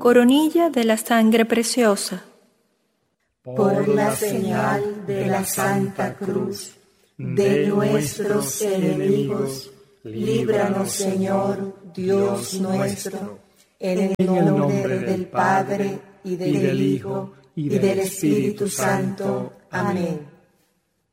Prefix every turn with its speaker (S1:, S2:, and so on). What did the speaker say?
S1: coronilla de la sangre preciosa.
S2: Por la señal de la Santa Cruz de nuestros enemigos, líbranos, Señor, Dios nuestro, en el nombre del Padre, y del Hijo, y del Espíritu Santo. Amén.